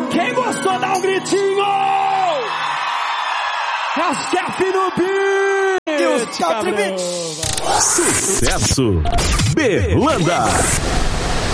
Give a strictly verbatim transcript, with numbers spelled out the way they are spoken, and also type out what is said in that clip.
Quem gostou, dá um gritinho! Rascaf no beat! Sucesso Berlanda.